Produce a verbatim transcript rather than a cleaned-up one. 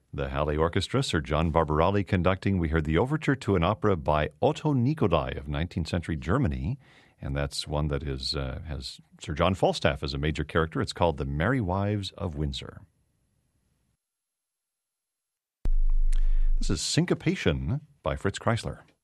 The Halle Orchestra, Sir John Barbarelli conducting. We heard the overture to an opera by Otto Nikodai of nineteenth century Germany, and that's one that is uh, has Sir John Falstaff as a major character. It's called The Merry Wives of Windsor. This is Syncopation by Fritz Kreisler.